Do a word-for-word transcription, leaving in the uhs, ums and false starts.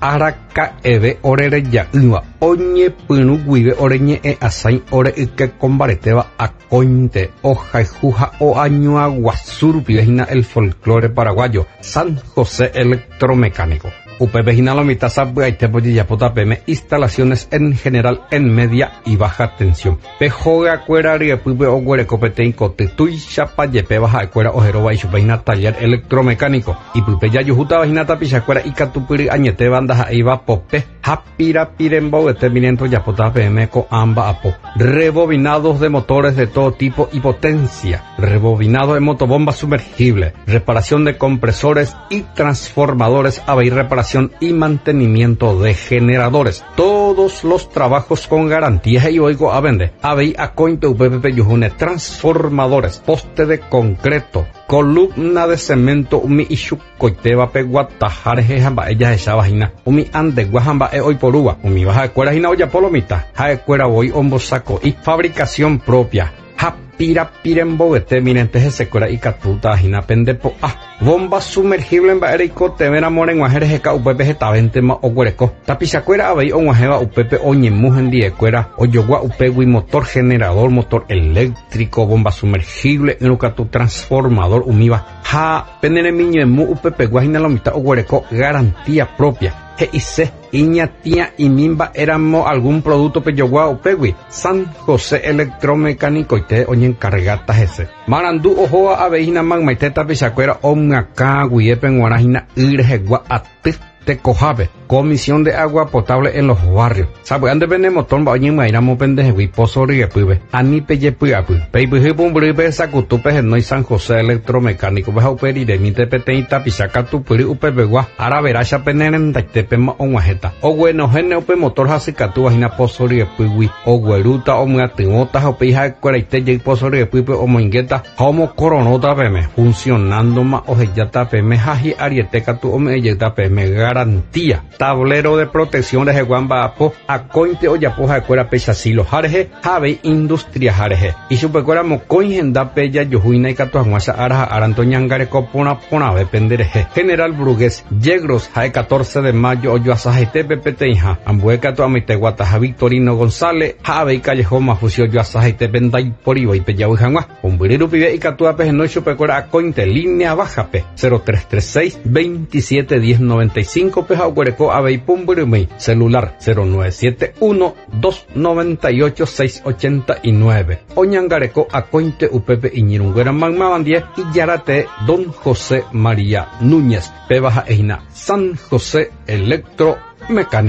araka'eve orereja'ỹva oñepyrũ guive e asãi ore'yke kombaretéva akóinte ohayhu ha oañuaguasu rupive hína el folclore paraguayo San José Electromecánico. Upépe hína lo mitad sapy'aitépo jejapotapeme instalaciones en general en media y baja tensión. Pehogakuéra ryepýpe oguereko peteĩ koty tuichapajepéva ha'ekuéra oherova ichupe hína taller electromecánico. Ipype jajuhútava hína tapichakuéra ikatupyry añetéva ndaha'éiva pope ha pirapire mbo'ete mirento japotapeme ko'ã mba'apo. Rebobinados de motores de todo tipo y potencia. Rebobinado de motobomba sumergible. Reparación de compresores y transformadores. Habéis reparación y mantenimiento de generadores. Todos los trabajos con garantía. Y oigo a vender. Habéis a cointe uppp yujune transformadores, poste de concreto, columna de cemento, umi ishu coiteba peguatajare hamba ella esa vagina, umi ande guajamba e hoy por uva, umi baja escuela hina olla polomita, ha escuela voy hombo saco y fabricación propia. Pira piremboguete mirente secuela y catuta hina pendepo ah bomba sumergible en baerico te ven amor en guajeres eka upepe jetavente ma oguereco tapichacuera abei onguajeva upepe oñemujen diecuera oyogua upegui motor generador motor eléctrico bomba sumergible en tu transformador umiva ha penere miño emu upepe guajina la mitad oguereco garantía propia. Hice iñatia y mimba éramos algún producto peyogua upegui San José Electromecánico y te oñen cargata ese marandu ojoa aveina magmaiteta pichacuera omngaka guiepen guarajina irjegua atif te cojave comisión de agua potable en los barrios sabe ande vende motor ba oñen mairamo pendeje wi pozo riepuve ani peye puapu peipuhe pumbripe sakutupe no San José Electromecánico va operi de mi tepeteita pichaca tu puri upepegua ara veracha peneren taitepema onguajeta o bueno gene upe motor hasikatu vagina pozo riepuwi o gueruta o muatimota opija cuaraite ye pozo riepupe o moingueta como coronota peme funcionando ma ojeyata peme haji arieteca tu omeyeta peme garantía tablero de protección de Guamba Apo a cointe o yapoja de cuera pecha silo jarje have industria jarje y supercuera mocoin genda pella yohuina y catuaguasa araja arantoñangare copona pona de pendereje General Brugués Yegros jae catorce de mayo oyo asajete pepeteja ambueca tu amiteguataja Victorino González have y callejón mafucio yo asajete pendai por iba y pella ujangua un buriru pibe y catua peje no supercuera a cointe línea baja pe cero tres tres seis veintisiete diez noventa y cinco peja oguereco abei pumburumi celular cero nueve siete uno dos nueve ocho seis ocho nueve oñangareco a cointe upepe iñirunguera magmabandie y yarate Don José María Núñez pe baja eina San José Electromecánico.